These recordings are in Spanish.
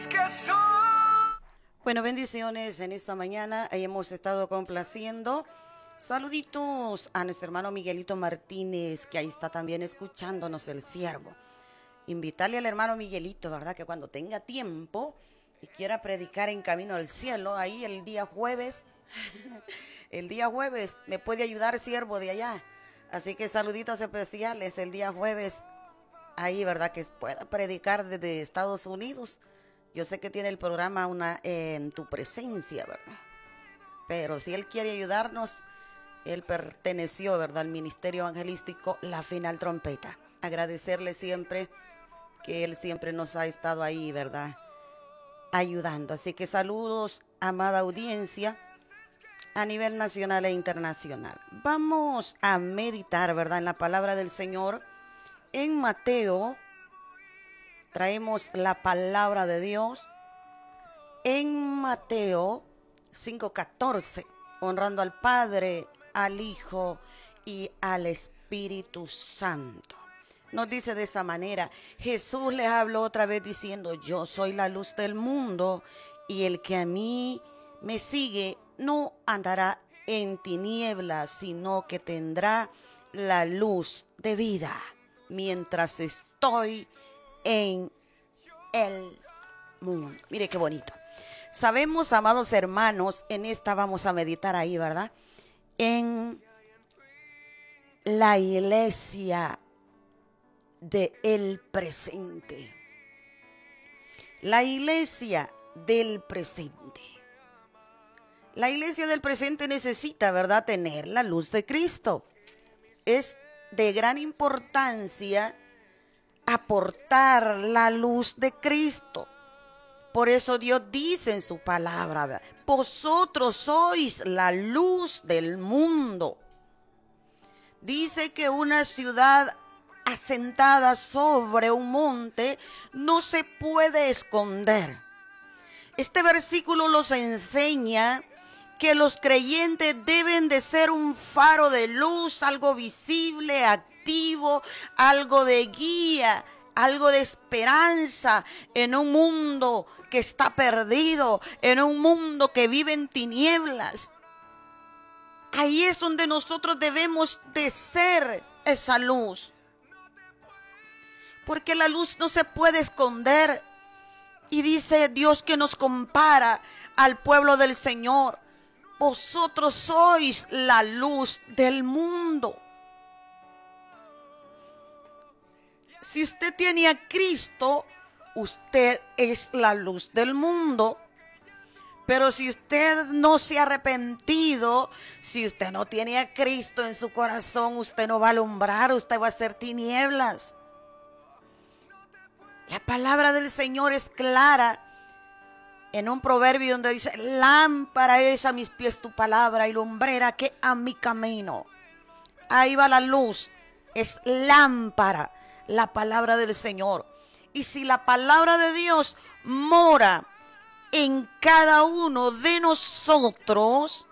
Bueno, bendiciones en esta mañana. Hemos estado complaciendo. Saluditos a nuestro hermano Miguelito Martínez, que ahí está también escuchándonos, el siervo. Invitarle al hermano Miguelito, ¿verdad? Que cuando tenga tiempo y quiera predicar en Camino al Cielo, ahí el día jueves, me puede ayudar, siervo de allá. Así que saluditos especiales el día jueves, ahí, ¿verdad? Que pueda predicar desde Estados Unidos. Yo sé que tiene el programa en tu presencia, ¿verdad? Pero si él quiere ayudarnos, él perteneció, ¿verdad?, al Ministerio Evangelístico La Final Trompeta. Agradecerle siempre que él siempre nos ha estado ahí, ¿verdad?, ayudando. Así que saludos, amada audiencia, a nivel nacional e internacional. Vamos a meditar, ¿verdad?, en la palabra del Señor. En Mateo, traemos la palabra de Dios. En Mateo 5:14, honrando al Padre, al Hijo y al Espíritu Santo. Nos dice de esa manera: Jesús les habló otra vez diciendo: yo soy la luz del mundo, y el que a mí me sigue no andará en tinieblas, sino que tendrá la luz de vida mientras estoy en el mundo. Mire qué bonito. Sabemos, amados hermanos, en esta vamos a meditar ahí, ¿verdad?, en la iglesia del presente. La iglesia del presente. La iglesia del presente necesita, ¿verdad?, tener la luz de Cristo. Es de gran importancia aportar la luz de Cristo. Por eso Dios dice en su palabra: vosotros sois la luz del mundo. Dice que una ciudad asentada sobre un monte no se puede esconder. Este versículo nos enseña que los creyentes deben de ser un faro de luz, algo visible, activo, algo de guía, algo de esperanza en un mundo que está perdido, en un mundo que vive en tinieblas. Ahí es donde nosotros debemos de ser esa luz, porque la luz no se puede esconder. Y dice Dios que nos compara al pueblo del Señor: vosotros sois la luz del mundo. Si usted tiene a Cristo, usted es la luz del mundo. Pero si usted no se ha arrepentido, si usted no tiene a Cristo en su corazón, usted no va a alumbrar, usted va a hacer tinieblas. La palabra del Señor es clara en un proverbio donde dice: lámpara es a mis pies tu palabra y lumbrera que a mi camino. Ahí va la luz, es lámpara, la palabra del Señor. Y si la palabra de Dios mora en cada uno de nosotros,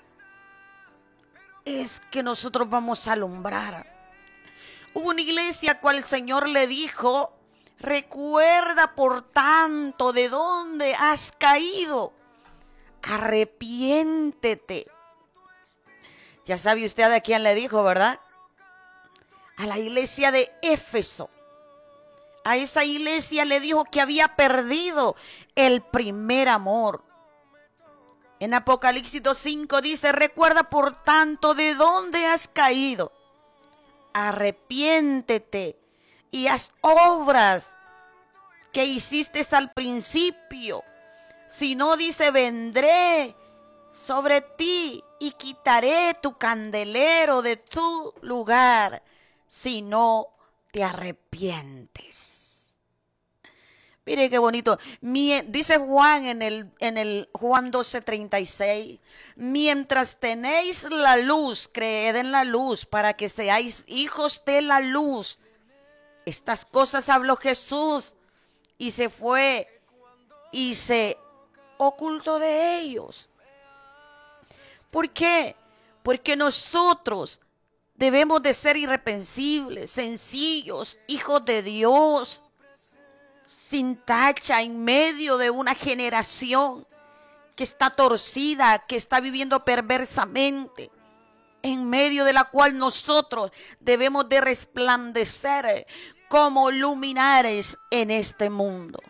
es que nosotros vamos a alumbrar. Hubo una iglesia a cual el Señor le dijo: recuerda por tanto de dónde has caído, arrepiéntete. Ya sabe usted a quién le dijo, ¿verdad? A la iglesia de Éfeso. A esa iglesia le dijo que había perdido el primer amor. En Apocalipsis 5 dice: recuerda por tanto de dónde has caído, arrepiéntete y haz obras que hiciste al principio. Si no, dice, vendré sobre ti y quitaré tu candelero de tu lugar si no te arrepientes. Mire qué bonito. Dice Juan en el Juan 12:36: mientras tenéis la luz, creed en la luz para que seáis hijos de la luz. Estas cosas habló Jesús y se fue y se ocultó de ellos. ¿Por qué? Porque nosotros debemos de ser irreprensibles, sencillos, hijos de Dios. sin tacha en medio de una generación que está torcida, que está viviendo perversamente, en medio de la cual nosotros debemos de resplandecer como luminares en este mundo.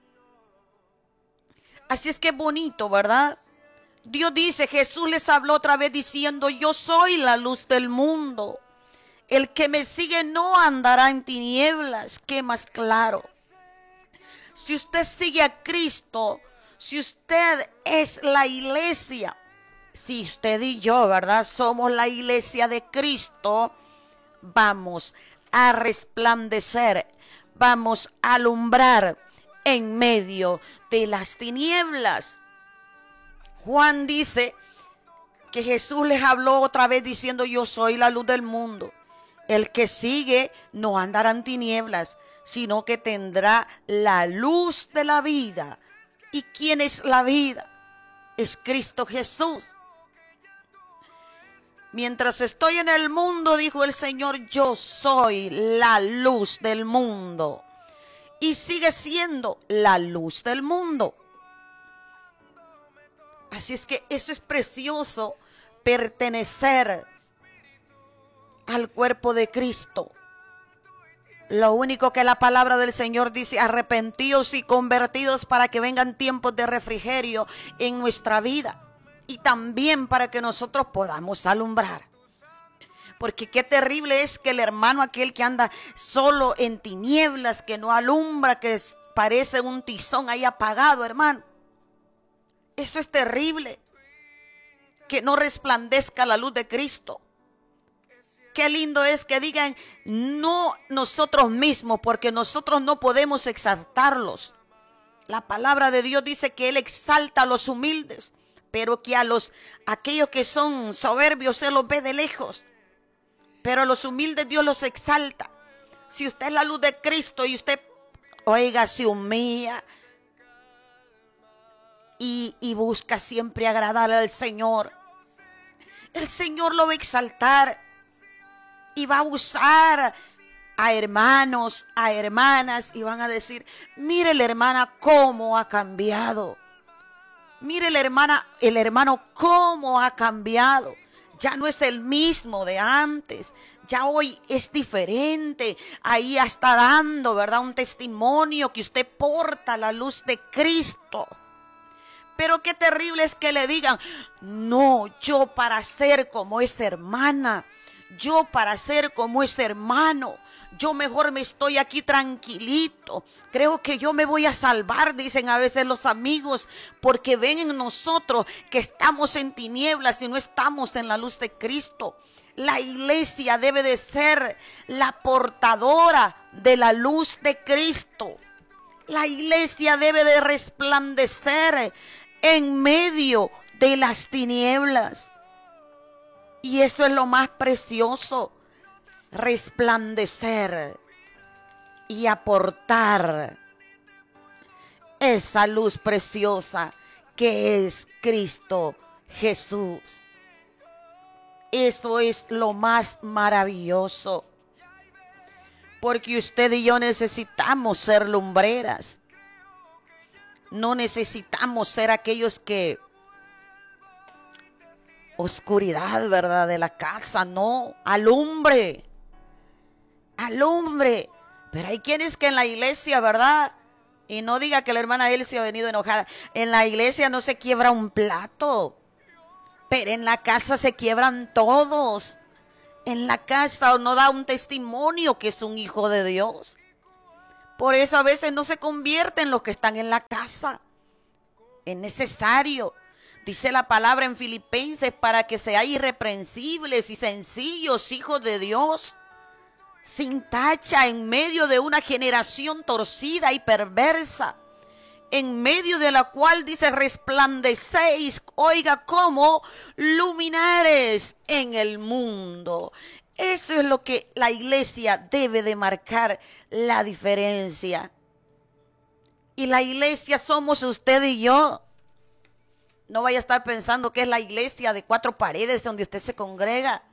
Así es que es bonito, ¿verdad? Dios dice, Jesús les habló otra vez diciendo, yo soy la luz del mundo. El que me sigue no andará en tinieblas, que más claro. Si usted sigue a Cristo, si usted es la iglesia, si usted y yo, ¿verdad? Somos la iglesia de Cristo, vamos a resplandecer, vamos a alumbrar en medio de las tinieblas. Juan dice que Jesús les habló otra vez diciendo, yo soy la luz del mundo. El que sigue no andará en tinieblas, sino que tendrá la luz de la vida. ¿Y quién es la vida? Es Cristo Jesús. Mientras estoy en el mundo, dijo el Señor, yo soy la luz del mundo. Y sigue siendo la luz del mundo. Así es que eso es precioso, pertenecer al cuerpo de Cristo. Lo único que la palabra del Señor dice, arrepentíos y convertidos para que vengan tiempos de refrigerio en nuestra vida. Y también para que nosotros podamos alumbrar. Porque qué terrible es que el hermano aquel que anda solo en tinieblas, que no alumbra, que parece un tizón ahí apagado, hermano. Eso es terrible. Que no resplandezca la luz de Cristo. Qué lindo es que digan, no nosotros mismos, porque nosotros no podemos exaltarlos. La palabra de Dios dice que Él exalta a los humildes, pero que aquellos que son soberbios Él los ve de lejos. Pero a los humildes Dios los exalta. Si usted es la luz de Cristo y usted, oiga, se humilla y busca siempre agradar al Señor, el Señor lo va a exaltar. Y va a usar a hermanos, a hermanas, y van a decir, mire la hermana cómo ha cambiado. Mire la hermana, el hermano cómo ha cambiado. Ya no es el mismo de antes. Ya hoy es diferente. Ahí está dando, ¿verdad? Un testimonio que usted porta la luz de Cristo. Pero qué terrible es que le digan, no, yo para ser como esa hermana, yo para ser como ese hermano, yo mejor me estoy aquí tranquilito. Creo que yo me voy a salvar, dicen a veces los amigos, porque ven en nosotros que estamos en tinieblas y no estamos en la luz de Cristo. La iglesia debe de ser la portadora de la luz de Cristo. La iglesia debe de resplandecer en medio de las tinieblas. Y eso es lo más precioso, resplandecer y aportar esa luz preciosa que es Cristo Jesús. Eso es lo más maravilloso, porque usted y yo necesitamos ser lumbreras. No necesitamos ser aquellos que oscuridad, ¿verdad? De la casa, no, alumbre. Pero hay quienes que en la iglesia, ¿verdad? Y no diga que la hermana Elsie ha venido enojada. En la iglesia no se quiebra un plato, pero en la casa se quiebran todos. En la casa no da un testimonio que es un hijo de Dios. Por eso a veces no se convierten los que están en la casa. Es necesario. Dice la palabra en Filipenses, para que seáis irreprensibles y sencillos, hijos de Dios, sin tacha, en medio de una generación torcida y perversa, en medio de la cual dice, resplandecéis, oiga, como luminares en el mundo. Eso es lo que la iglesia debe de marcar la diferencia. Y la iglesia somos usted y yo. No vaya a estar pensando que es la iglesia de 4 paredes donde usted se congrega.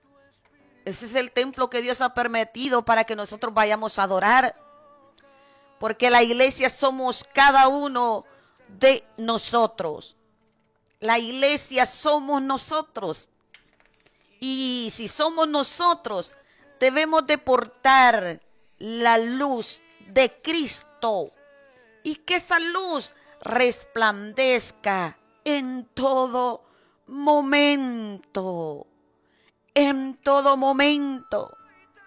Ese es el templo que Dios ha permitido para que nosotros vayamos a adorar. porque la iglesia somos cada uno de nosotros. La iglesia somos nosotros. Y si somos nosotros, debemos de portar la luz de Cristo. Y que esa luz resplandezca en todo momento. En todo momento.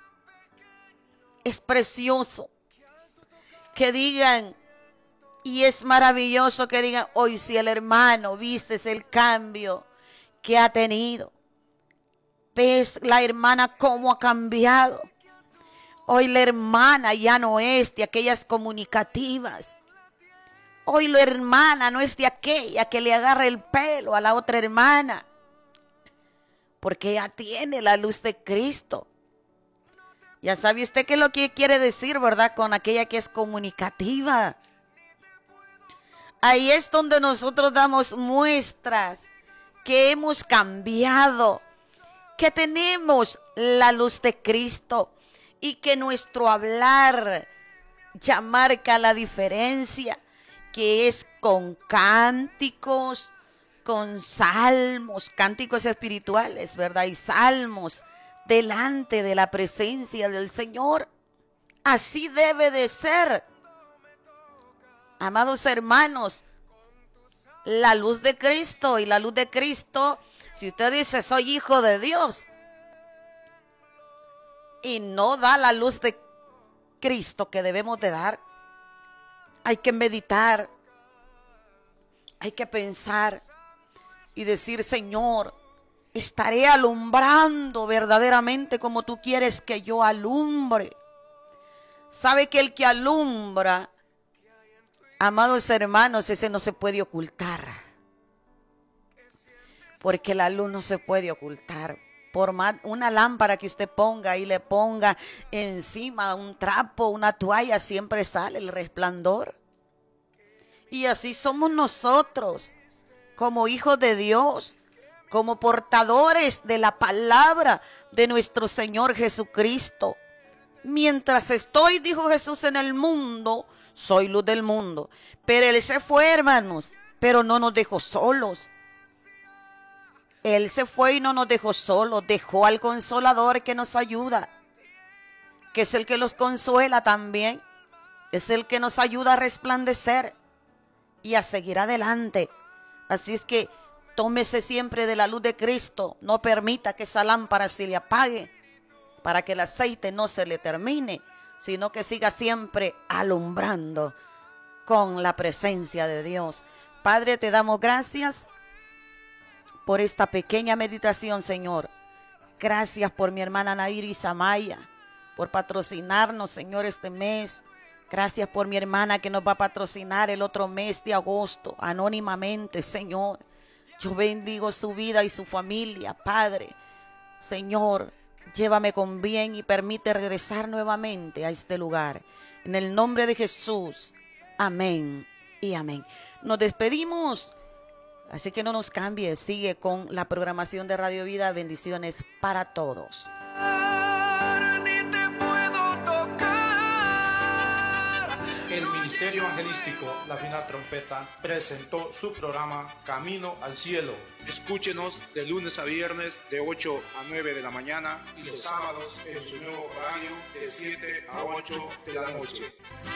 Es precioso que digan, y es maravilloso que digan, hoy si el hermano, vistes el cambio que ha tenido. Ves la hermana cómo ha cambiado. Hoy la hermana ya no es de aquellas comunicativas. Hoy la hermana no es de aquella que le agarra el pelo a la otra hermana. Porque ya tiene la luz de Cristo. Ya sabe usted qué es lo que quiere decir, ¿verdad? Con aquella que es comunicativa. Ahí es donde nosotros damos muestras que hemos cambiado, que tenemos la luz de Cristo y que nuestro hablar ya marca la diferencia, que es con cánticos, con salmos, cánticos espirituales, ¿verdad? Y salmos delante de la presencia del Señor. Así debe de ser. Amados hermanos, la luz de Cristo, y la luz de Cristo, si usted dice soy hijo de Dios y no da la luz de Cristo que debemos de dar, hay que meditar, hay que pensar y decir, Señor, estaré alumbrando verdaderamente como tú quieres que yo alumbre. Sabe que el que alumbra, amados hermanos, ese no se puede ocultar. Porque la luz no se puede ocultar. Por más una lámpara que usted ponga y le ponga encima un trapo, una toalla, siempre sale el resplandor. Y así somos nosotros, como hijos de Dios, como portadores de la palabra de nuestro Señor Jesucristo. Mientras estoy, dijo Jesús, en el mundo, soy luz del mundo. Pero Él se fue, hermanos, pero no nos dejó solos. Él se fue y no nos dejó solos. Dejó al Consolador que nos ayuda, que es el que los consuela también. Es el que nos ayuda a resplandecer y a seguir adelante. Así es que tómese siempre de la luz de Cristo. No permita que esa lámpara se le apague, para que el aceite no se le termine, sino que siga siempre alumbrando con la presencia de Dios. Padre, te damos gracias por esta pequeña meditación, Señor. Gracias por mi hermana Nairis Amaya, por patrocinarnos, Señor, este mes. Gracias por mi hermana que nos va a patrocinar el otro mes de agosto, anónimamente, Señor. Yo bendigo su vida y su familia, Padre. Señor, llévame con bien y permite regresar nuevamente a este lugar. En el nombre de Jesús. Amén y amén. Nos despedimos. Así que no nos cambie. Sigue con la programación de Radio Vida. Bendiciones para todos. El Ministerio Evangelístico La Final Trompeta presentó su programa Camino al Cielo. Escúchenos de lunes a viernes de 8 a 9 de la mañana y los sábados en su nuevo horario de 7 a 8 de la noche.